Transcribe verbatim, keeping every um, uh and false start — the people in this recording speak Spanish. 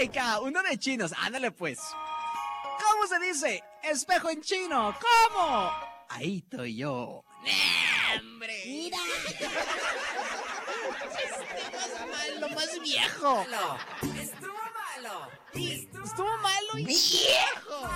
Laika, uno de chinos. Ándale pues. ¿Cómo se dice espejo en chino? ¿Cómo? Ahí estoy yo. ¡Hombre! Mira. Este más malo, más viejo. Malo. Estuvo malo. Estuvo, Estuvo malo y viejo.